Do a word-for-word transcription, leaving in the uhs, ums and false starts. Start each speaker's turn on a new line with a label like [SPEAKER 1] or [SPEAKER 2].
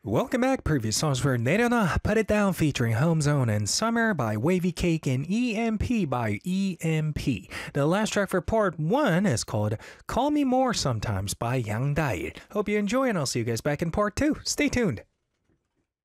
[SPEAKER 1] Welcome back. Previous songs were 내려놔, Put It Down featuring Homezone and Summer by Wavy Cake and E M P by E M P. The last track for part one is called Call Me More Sometimes by Yang Dail. Hope you enjoy and I'll see you guys back in part two. Stay tuned.